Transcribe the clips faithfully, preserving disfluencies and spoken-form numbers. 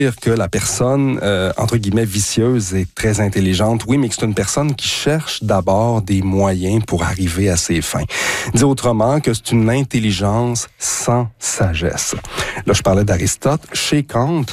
que la personne, euh, entre guillemets, vicieuse est très intelligente. Oui, mais que c'est une personne qui cherche d'abord des moyens pour arriver à ses fins. Dit autrement, que c'est une intelligence sans sagesse. Là, je parlais d'Aristote. Chez Kant,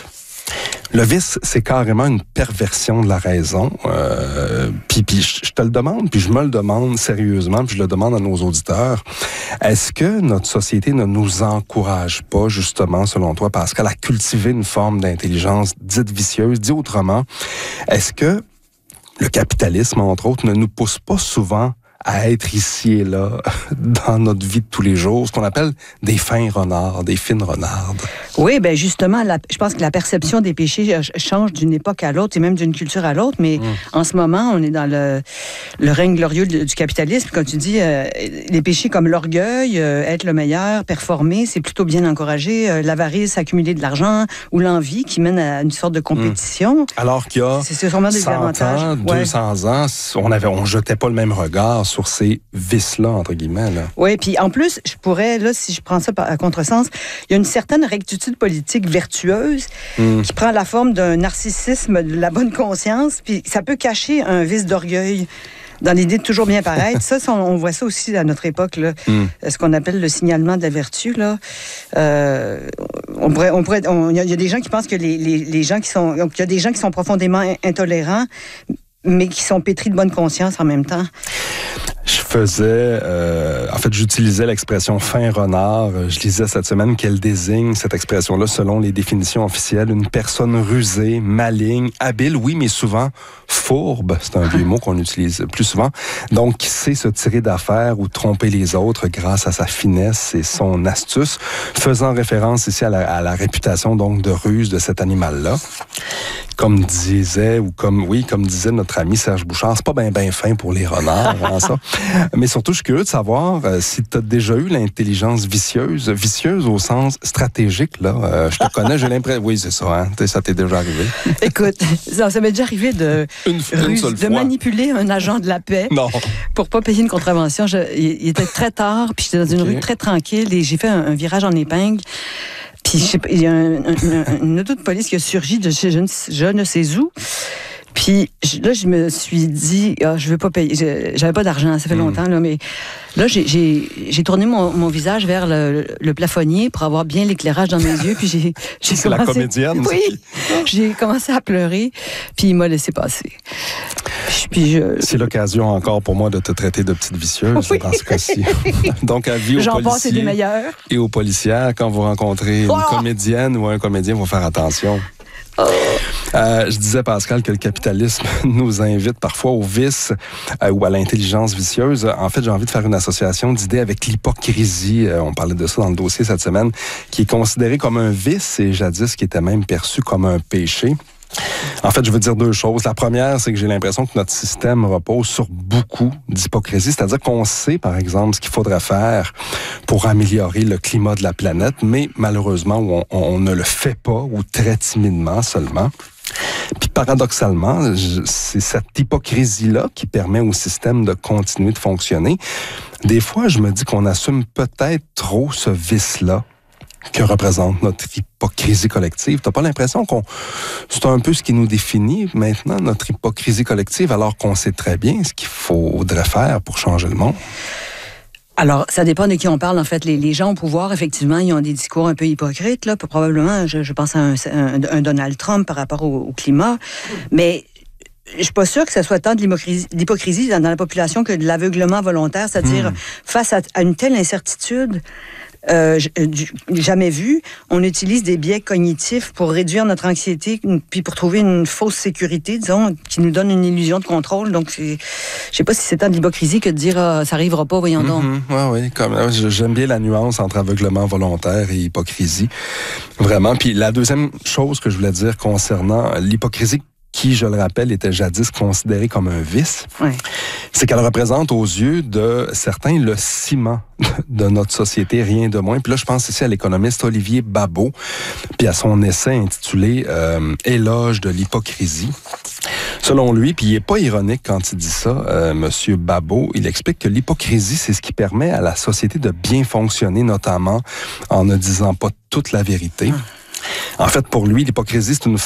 le vice, c'est carrément une perversion de la raison. Euh, puis, puis je te le demande, puis je me le demande sérieusement, puis je le demande à nos auditeurs. Est-ce que notre société ne nous encourage pas, justement, selon toi, Pascal, à cultiver une forme d'intelligence dite vicieuse? Dit autrement, est-ce que le capitalisme, entre autres, ne nous pousse pas souvent à être ici et là, dans notre vie de tous les jours, ce qu'on appelle des fins renards, des fines renardes? Oui, bien justement, la, je pense que la perception des péchés change d'une époque à l'autre et même d'une culture à l'autre, mais mmh. en ce moment, on est dans le, le règne glorieux du, du capitalisme. Quand tu dis, euh, les péchés comme l'orgueil, euh, être le meilleur, performer, c'est plutôt bien encouragé. Euh, l'avarice, accumuler de l'argent ou l'envie qui mène à une sorte de compétition. Mmh. Alors qu'il y a c'est sûrement des cent avantages. ans, ouais. deux cents ans, on avait, on jetait pas le même regard sur ces vices-là, entre guillemets. Là. Oui, puis en plus, je pourrais, là, si je prends ça à contresens, il y a une certaine rectitude politique vertueuse mm. qui prend la forme d'un narcissisme de la bonne conscience, puis ça peut cacher un vice d'orgueil dans l'idée de toujours bien paraître. Ça, on voit ça aussi à notre époque, là, mm. ce qu'on appelle le signalement de la vertu. Là. Euh, on pourrait, on pourrait, on, y a, y a des gens qui pensent que les, les, les gens qui sont, il y a des gens qui sont profondément intolérants, mais qui sont pétris de bonne conscience en même temps. Je faisais, euh, en fait, j'utilisais l'expression fin renard. Je lisais cette semaine qu'elle désigne cette expression-là selon les définitions officielles. Une personne rusée, maligne, habile, oui, mais souvent fourbe. C'est un vieux mot qu'on utilise plus souvent. Donc, qui sait se tirer d'affaire ou tromper les autres grâce à sa finesse et son astuce, faisant référence ici à la, à la réputation donc de ruse de cet animal-là. Comme disait, ou comme, oui, comme disait notre ami Serge Bouchard, c'est pas bien ben fin pour les renards, hein, ça. Mais surtout, je suis curieux de savoir euh, si tu as déjà eu l'intelligence vicieuse, vicieuse au sens stratégique, là. Euh, je te connais, j'ai l'impression... Oui, c'est ça, hein. Ça t'est déjà arrivé. Écoute, ça, ça m'est déjà arrivé de, une, ruse, une de manipuler un agent de la paix non. pour pas payer une contravention. Je, il, il était très tard, puis j'étais dans une okay. rue très tranquille et j'ai fait un, un virage en épingle. Puis, je sais pas, il y a un, un, une auto de police qui a surgi de chez je ne, je ne sais où. Puis là, je me suis dit, ah, je veux pas payer. Je, j'avais pas d'argent, ça fait mmh. longtemps, là, mais là, j'ai, j'ai, j'ai tourné mon, mon visage vers le, le plafonnier pour avoir bien l'éclairage dans mes yeux. Puis j'ai, j'ai C'est commencé, la comédienne. Oui, j'ai commencé à pleurer, puis il m'a laissé passer. Puis je... C'est l'occasion encore pour moi de te traiter de petite vicieuse oui. dans ce cas-ci. Donc, avis aux J'en policiers des meilleurs. Et aux policières, quand vous rencontrez une oh! comédienne ou un comédien, il faut faire attention. Oh. Euh, je disais, Pascal, que le capitalisme nous invite parfois au vice euh, ou à l'intelligence vicieuse. En fait, j'ai envie de faire une association d'idées avec l'hypocrisie. Euh, on parlait de ça dans le dossier cette semaine, qui est considéré comme un vice et jadis qui était même perçu comme un péché. En fait, je veux dire deux choses. La première, c'est que j'ai l'impression que notre système repose sur beaucoup d'hypocrisie. C'est-à-dire qu'on sait, par exemple, ce qu'il faudrait faire pour améliorer le climat de la planète, mais malheureusement, on, on ne le fait pas ou très timidement seulement. Puis paradoxalement, c'est cette hypocrisie-là qui permet au système de continuer de fonctionner. Des fois, je me dis qu'on assume peut-être trop ce vice-là que représente notre hypocrisie collective. T'as pas l'impression qu'on c'est un peu ce qui nous définit maintenant, notre hypocrisie collective, alors qu'on sait très bien ce qu'il faudrait faire pour changer le monde? Alors, ça dépend de qui on parle. En fait, les, les gens au pouvoir, effectivement, ils ont des discours un peu hypocrites, là. Probablement, je, je pense à un, un, un Donald Trump par rapport au, au climat. Mais je suis pas sûre que ce soit tant de l'hypocrisie, l'hypocrisie dans, dans la population que de l'aveuglement volontaire, c'est-à-dire mmh. face à, à une telle incertitude Euh, jamais vu, on utilise des biais cognitifs pour réduire notre anxiété puis pour trouver une fausse sécurité, disons, qui nous donne une illusion de contrôle. Donc, c'est, je sais pas si c'est tant de l'hypocrisie que de dire ah, ça arrivera pas, voyons donc. Mm-hmm. Oui, oui, comme, j'aime bien la nuance entre aveuglement volontaire et hypocrisie. Vraiment. Puis la deuxième chose que je voulais dire concernant l'hypocrisie, qui, je le rappelle, était jadis considérée comme un vice, oui. c'est qu'elle représente aux yeux de certains le ciment de notre société, rien de moins. Puis là, je pense ici à l'économiste Olivier Babot, puis à son essai intitulé euh, « Éloge de l'hypocrisie ». Selon lui, puis il n'est pas ironique quand il dit ça, euh, Monsieur Babot, il explique que l'hypocrisie, c'est ce qui permet à la société de bien fonctionner, notamment en ne disant pas toute la vérité. En fait, pour lui, l'hypocrisie, c'est une